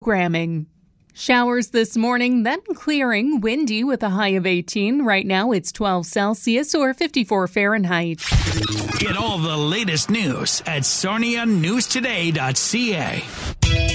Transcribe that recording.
programming. Showers this morning, then clearing, windy with a high of 18. Right now it's 12 Celsius or 54 Fahrenheit. Get all the latest news at sarnianewstoday.ca.